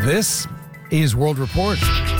This is World Report.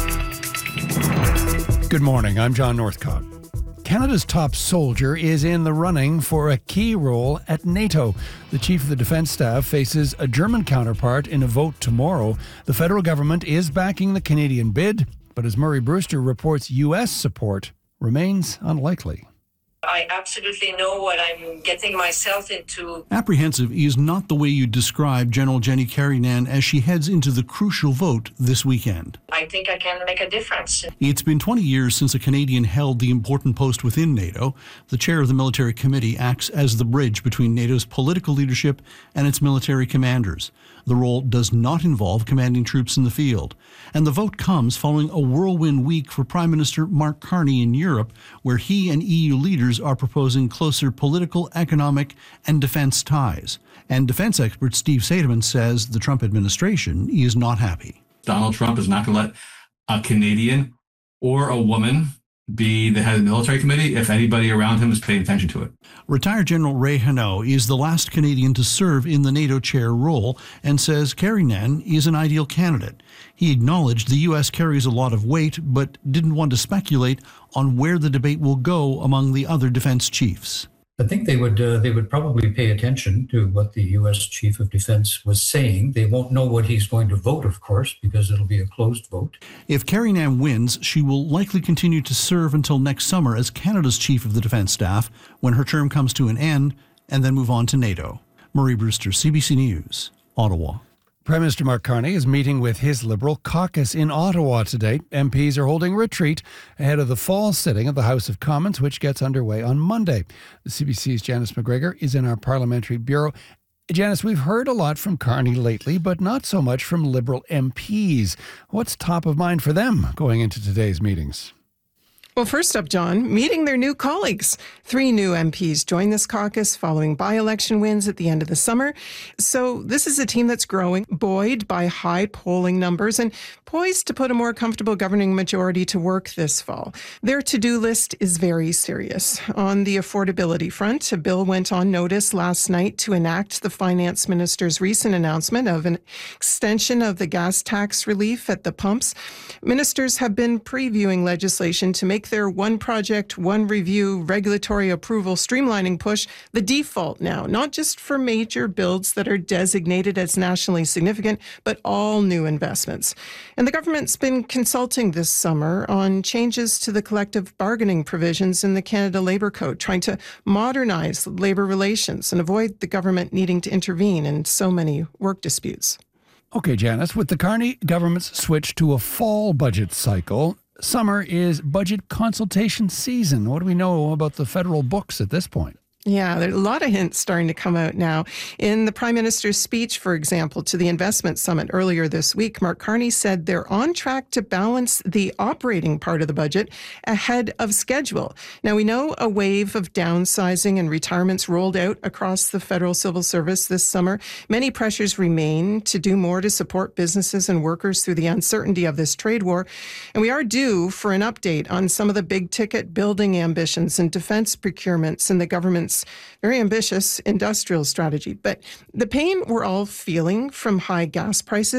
Good morning, I'm John Northcott. Canada's top soldier is in the running for a key role at NATO. The Chief of the Defence Staff faces a German counterpart in a vote tomorrow. The federal government is backing the Canadian bid, but as Murray Brewster reports, U.S. support remains unlikely. I absolutely know what I'm getting myself into. Apprehensive is not the way you describe General Jenny Carignan as she heads into the crucial vote this weekend. I think I can make a difference. It's been 20 years since a Canadian held the important post within NATO. The chair of the military committee acts as the bridge between NATO's political leadership and its military commanders. The role does not involve commanding troops in the field. And the vote comes following a whirlwind week for Prime Minister Mark Carney in Europe, where he and EU leaders are proposing closer political, economic, and defense ties. And defense expert Steve Saideman says the Trump administration is not happy. Donald Trump is not going to let a Canadian or a woman be the head of the military committee if anybody around him is paying attention to it. Retired General Ray Hanaud is the last Canadian to serve in the NATO chair role and says Carignan is an ideal candidate. He acknowledged the U.S. carries a lot of weight, but didn't want to speculate on where the debate will go among the other defense chiefs. I think they would probably pay attention to what the U.S. Chief of Defense was saying. They won't know what he's going to vote, of course, because it'll be a closed vote. If Carignan wins, she will likely continue to serve until next summer as Canada's Chief of the Defense Staff when her term comes to an end, and then move on to NATO. Murray Brewster, CBC News, Ottawa. Prime Minister Mark Carney is meeting with his Liberal caucus in Ottawa today. MPs are holding retreat ahead of the fall sitting of the House of Commons, which gets underway on Monday. The CBC's Janice McGregor is in our parliamentary bureau. Janice, we've heard a lot from Carney lately, but not so much from Liberal MPs. What's top of mind for them going into today's meetings? Well, first up, John, meeting their new colleagues. 3 new MPs joined this caucus following by-election wins at the end of the summer. So this is a team that's growing, buoyed by high polling numbers and poised to put a more comfortable governing majority to work this fall. Their to-do list is very serious. On the affordability front, a bill went on notice last night to enact the finance minister's recent announcement of an extension of the gas tax relief at the pumps. Ministers have been previewing legislation to make their one project, one review regulatory approval streamlining push the default now, not just for major builds that are designated as nationally significant, but all new investments. And the government's been consulting this summer on changes to the collective bargaining provisions in the Canada Labour Code, trying to modernize labour relations and avoid the government needing to intervene in so many work disputes. Okay, Janice, with the Carney government's switch to a fall budget cycle, summer is budget consultation season. What do we know about the federal books at this point? Yeah, there are a lot of hints starting to come out now. In the Prime Minister's speech, for example, to the Investment Summit earlier this week, Mark Carney said they're on track to balance the operating part of the budget ahead of schedule. Now, we know a wave of downsizing and retirements rolled out across the federal civil service this summer. Many pressures remain to do more to support businesses and workers through the uncertainty of this trade war. And we are due for an update on some of the big-ticket building ambitions and defense procurements in the government's very ambitious industrial strategy. But the pain we're all feeling from high gas prices